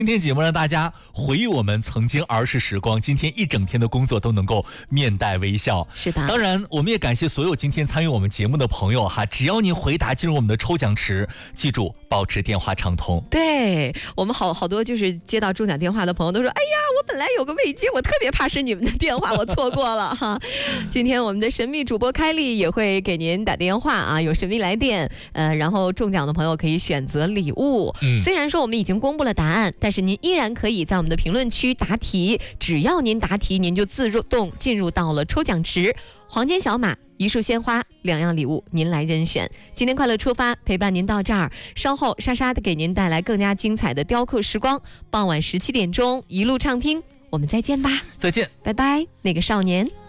今天节目让大家回忆我们曾经儿时时光，今天一整天的工作都能够面带微笑。 是的， 当然我们也感谢所有今天参与我们节目的朋友哈，只要您回答进入我们的抽奖池，记住保持电话畅通。 对，我们好多就是接到中奖电话的朋友都说，哎呀，我本来有个未接，我特别怕是你们的电话我错过了哈。今天我们的神秘主播开丽也会给您打电话啊，有神秘来电，然后中奖的朋友可以选择礼物。虽然说我们已经公布了答案，但是您依然可以在我们的评论区答题，只要您答题，您就自动进入到了抽奖池，黄金小马、一束鲜花2样礼物您来任选。今天快乐出发陪伴您到这儿，稍后莎莎给您带来更加精彩的雕刻时光，傍晚17点钟一路畅听，我们再见吧。 再见， 拜拜，那个少年。